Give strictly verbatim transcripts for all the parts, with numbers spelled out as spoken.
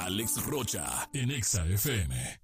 Alex Rocha en Exa F M.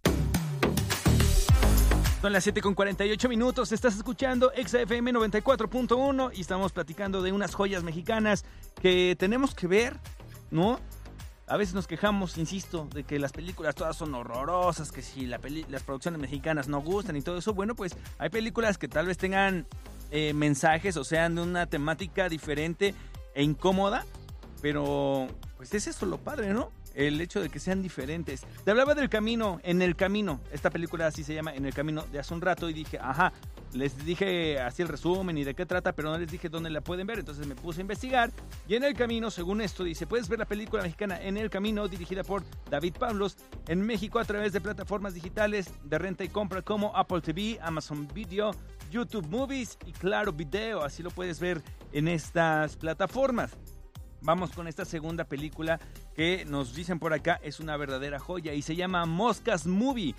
Son las siete con cuarenta y ocho minutos, estás escuchando Exa F M noventa y cuatro punto uno y estamos platicando de unas joyas mexicanas que tenemos que ver, ¿no? A veces nos quejamos, insisto, de que las películas todas son horrorosas, que si la peli- las producciones mexicanas no gustan y todo eso. Bueno, pues hay películas que tal vez tengan eh, mensajes o sean de una temática diferente e incómoda, pero pues es eso lo padre, ¿no? El hecho de que sean diferentes. Te hablaba del camino, En el Camino. Esta película así se llama, En el Camino, de hace un rato. Y dije, ajá, les dije así el resumen y de qué trata, pero no les dije dónde la pueden ver. Entonces me puse a investigar. Y En el Camino, según esto, dice, puedes ver la película mexicana En el Camino, dirigida por David Pablos, en México a través de plataformas digitales de renta y compra como Apple T V, Amazon Video, YouTube Movies y Claro Video. Así lo puedes ver en estas plataformas. Vamos con esta segunda película que nos dicen por acá es una verdadera joya y se llama Moscas Movie.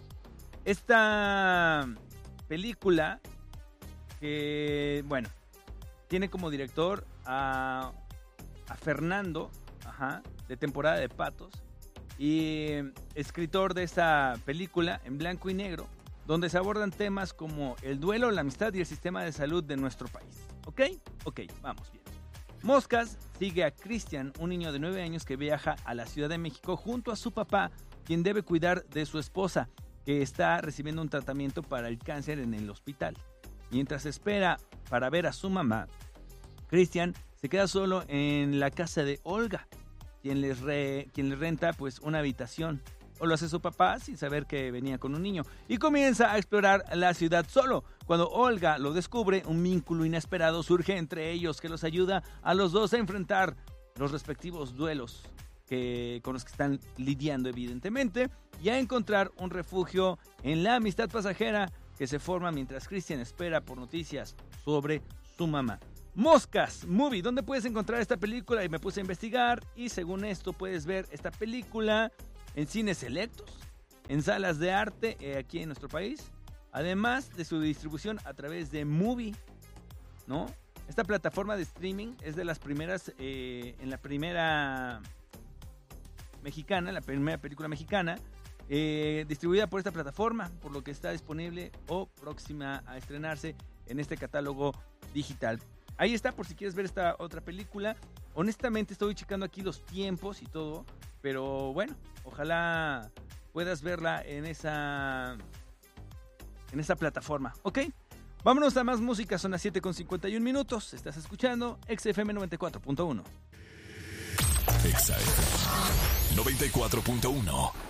Esta película que, bueno, tiene como director a, a Fernando, ajá, de Temporada de Patos, y escritor de esta película en blanco y negro, donde se abordan temas como el duelo, la amistad y el sistema de salud de nuestro país. ¿Ok? Ok, vamos bien. Moscas sigue a Cristian, un niño de nueve años que viaja a la Ciudad de México junto a su papá, quien debe cuidar de su esposa, que está recibiendo un tratamiento para el cáncer en el hospital. Mientras espera para ver a su mamá, Cristian se queda solo en la casa de Olga, quien les, re, quien les renta pues una habitación. O lo hace su papá sin saber que venía con un niño. Y comienza a explorar la ciudad solo. Cuando Olga lo descubre, un vínculo inesperado surge entre ellos que los ayuda a los dos a enfrentar los respectivos duelos que, con los que están lidiando evidentemente. Y a encontrar un refugio en la amistad pasajera que se forma mientras Cristian espera por noticias sobre su mamá. Moscas Movie, ¿dónde puedes encontrar esta película? Y me puse a investigar y según esto puedes ver esta película en cines selectos, en salas de arte eh, aquí en nuestro país, además de su distribución a través de Movie, ¿no? Esta plataforma de streaming es de las primeras, eh, en la primera mexicana, la primera película mexicana, eh, distribuida por esta plataforma, por lo que está disponible o próxima a estrenarse en este catálogo digital. Ahí está, por si quieres ver esta otra película. Honestamente estoy checando aquí los tiempos y todo, pero bueno, ojalá puedas verla en esa en esa plataforma, ¿ok? Vámonos a más música, son las siete con cincuenta y un minutos. Estás escuchando Exa F M noventa y cuatro punto uno. Exa F M noventa y cuatro punto uno.